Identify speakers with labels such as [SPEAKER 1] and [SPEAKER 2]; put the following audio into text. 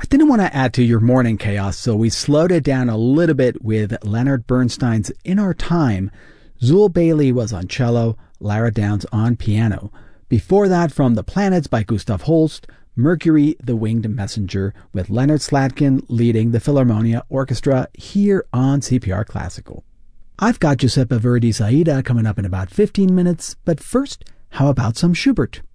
[SPEAKER 1] Didn't want to add to your morning chaos, so we slowed it down a little bit with Leonard Bernstein's In Our Time. Zool Bailey was on cello, Lara Downs on piano. Before that, from The Planets by Gustav Holst, Mercury, the Winged Messenger, with Leonard Slatkin leading the Philharmonia Orchestra here on CPR Classical. I've got Giuseppe Verdi's Aida coming up in about 15 minutes, but first, how about some Schubert?